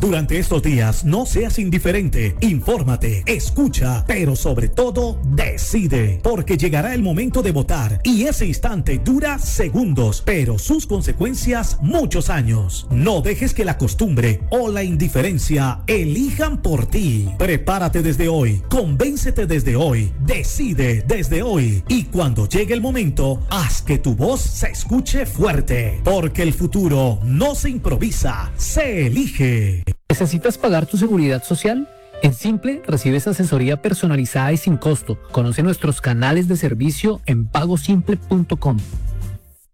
Durante estos días, no seas indiferente. Infórmate, escucha, pero sobre todo, decide. Porque llegará el momento de votar y ese instante dura segundos, pero sus consecuencias muchos años. No dejes que la costumbre o la indiferencia elijan por ti. Prepárate desde hoy, convéncete desde hoy, decide desde hoy y cuando llegue el momento, haz que tu voz se escuche fuerte, porque el futuro no se improvisa, se elige. ¿Necesitas pagar tu seguridad social? En Simple recibes asesoría personalizada y sin costo. Conoce nuestros canales de servicio en pagosimple.com.